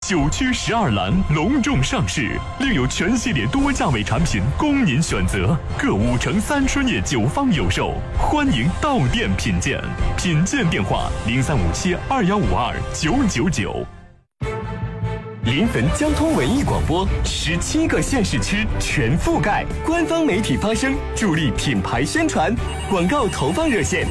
9区12栏隆重上市，另有全系列多价位产品供您选择，各5乘3春夜9方有售，欢迎到店品鉴。品鉴电话035721529999。临汾交通文艺广播，17个县市区全覆盖，官方媒体发声，助力品牌宣传。广告投放热线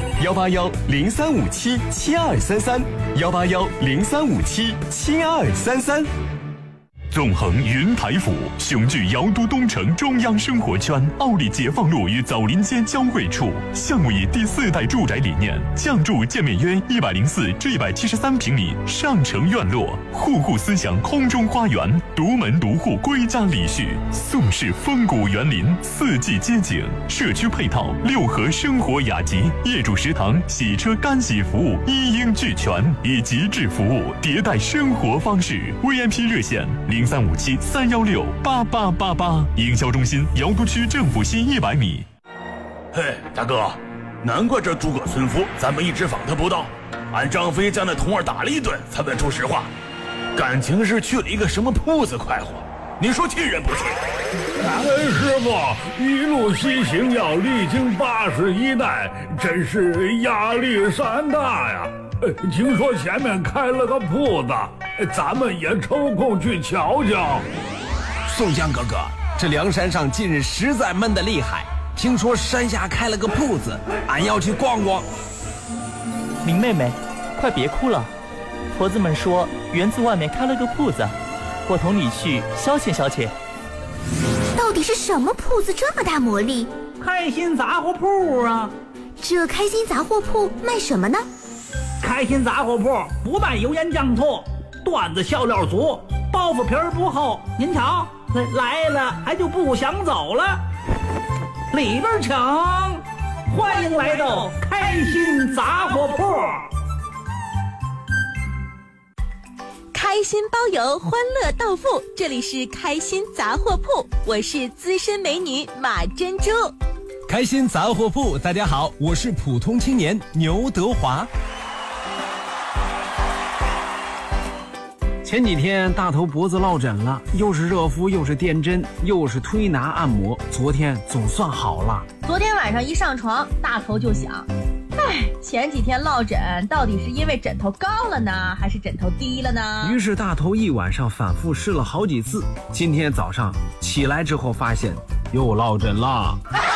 ：18103577233，18103577233。纵横云台府，雄踞瑶都东城中央生活圈，奥利解放路与枣林街交汇处。项目以第4代住宅理念，降筑建面约104至173平米上城院落，户思想空中花园，独门独户归家礼序，宋式风骨园林，4季街景，社区配套6合生活雅集，业主食堂、洗车干洗服务一应俱全，以极致服务迭代生活方式。VIP 热线035731688888，营销中心瑶都区政府西100米。 嘿，大哥，难怪这诸葛村夫咱们一直访他不到，俺张飞将那童儿打了一顿才问出实话，感情是去了一个什么铺子快活，你说气人不气？ 感恩师傅一路西行，要历经81代，真是压力山大呀。听说前面开了个铺子，咱们也抽空去瞧瞧。 宋江哥哥，这梁山上近日实在闷得厉害，听说山下开了个铺子，俺要去逛逛。 林妹妹，快别哭了，婆子们说园子外面开了个铺子，我同你去消遣消遣。 到底是什么铺子这么大魔力？ 开心杂货铺啊！ 这开心杂货铺卖什么呢？ 开心杂货铺不卖油盐酱醋，段子笑料足，包袱皮儿不厚。您瞧，来了还就不想走了。里边请，欢迎来到开心杂货铺。 开心包邮，欢乐到付，这里是开心杂货铺，我是资深美女马珍珠。 开心杂货铺，大家好，我是普通青年牛德华。 前几天大头脖子落枕了，又是热敷又是电针又是推拿按摩，昨天总算好了。 昨天晚上一上床，大头就想，前几天落枕到底是因为枕头高了呢，还是枕头低了呢？ 于是大头一晚上反复试了好几次，今天早上起来之后发现又落枕了。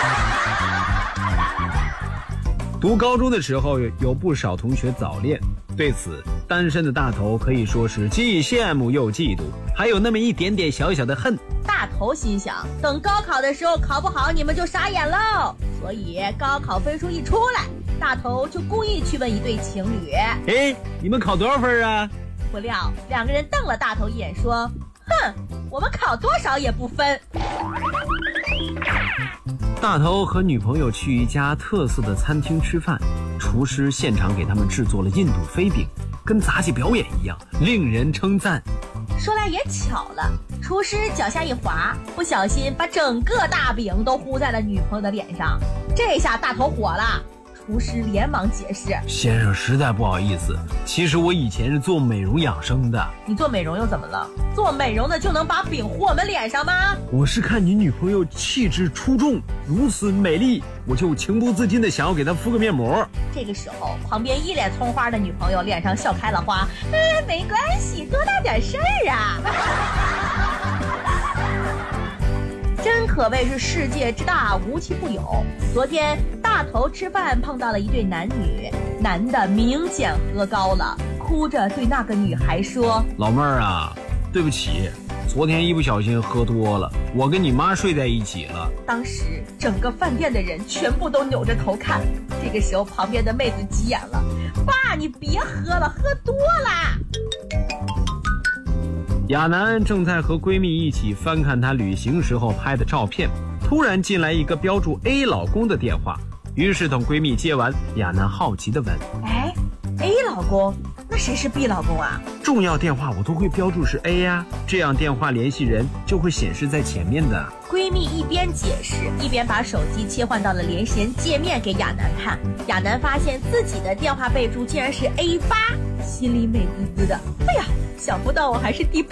读高中的时候有不少同学早恋，对此单身的大头可以说是既羡慕又嫉妒，还有那么一点点小小的恨。 大头心想，等高考的时候考不好你们就傻眼喽，所以高考分数一出来，大头就故意去问一对情侣， 你们考多少分啊？ 不料2个人瞪了大头一眼说，哼，我们考多少也不分。 大头和女朋友去一家特色的餐厅吃饭，厨师现场给他们制作了印度飞饼，跟杂技表演一样，令人称赞。 说来也巧了，厨师脚下一滑，不小心把整个大饼都糊在了女朋友的脸上，这下大头火了。厨师连忙解释， 先生实在不好意思，其实我以前是做美容养生的。 你做美容又怎么了？做美容的就能把饼糊我们脸上吗？ 我是看你女朋友气质出众，如此美丽，我就情不自禁的想要给她敷个面膜。 这个时候旁边一脸葱花的女朋友脸上笑开了花，没关系，多大点事儿啊。真可谓是世界之大，无奇不有。昨天大头吃饭碰到了一对男女，男的明显喝高了，哭着对那个女孩说， 老妹儿啊，对不起，昨天一不小心喝多了，我跟你妈睡在一起了。 当时整个饭店的人全部都扭着头看，这个时候旁边的妹子急眼了，爸你别喝了，喝多了。 亚楠正在和闺蜜一起翻看她旅行时候拍的照片，突然进来一个标注 A 老公的电话，于是等闺蜜接完，亚楠好奇地问， A 老公，那谁是 B 老公啊？ 重要电话我都会标注是 A 呀，这样电话联系人就会显示在前面的。 闺蜜一边解释，一边把手机切换到了联系人界面给亚楠看。亚楠发现自己的电话备注竟然是 A8，心里美滋滋的。哎呀，想不到我还是第8